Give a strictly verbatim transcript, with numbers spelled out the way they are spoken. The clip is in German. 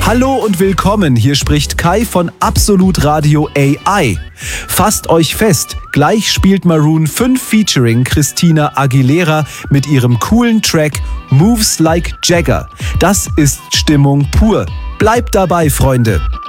Hallo und willkommen, hier spricht Kai von Absolut Radio A I. Fasst euch fest, gleich spielt Maroon fünf featuring Christina Aguilera mit ihrem coolen Track Moves Like Jagger. Das ist Stimmung pur. Bleibt dabei, Freunde.